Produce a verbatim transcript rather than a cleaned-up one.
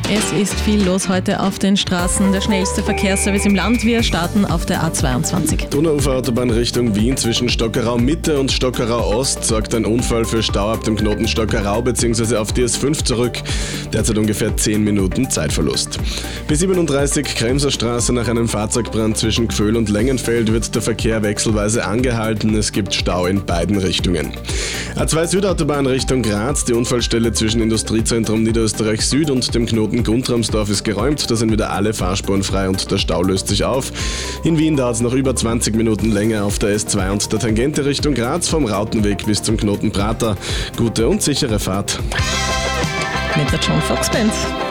Es ist viel los heute auf den Straßen. Der schnellste Verkehrsservice im Land. Wir starten auf der A zweiundzwanzig. Donauuferautobahn Richtung Wien zwischen Stockerau Mitte und Stockerau Ost sorgt ein Unfall für Stau ab dem Knoten Stockerau bzw. auf die S fünf zurück. Derzeit ungefähr zehn Minuten Zeitverlust. B siebenunddreißig Kremser Straße nach einem Fahrzeugbrand zwischen Gföhl und Längenfeld wird der Verkehr wechselweise angehalten. Es gibt Stau in beiden Richtungen. A zwei Südautobahn Richtung Graz. Die Unfallstelle zwischen Industriezentrum Niederösterreich Süd und dem Knoten Guntramsdorf ist geräumt. Da sind wieder alle Fahrspuren frei und der Stau löst sich auf. In Wien dauert es noch über zwanzig Minuten länger auf der S zwei und der Tangente Richtung Graz vom Rautenweg bis zum Knoten Prater. Gute und sichere Fahrt. Mit der John Fox Band.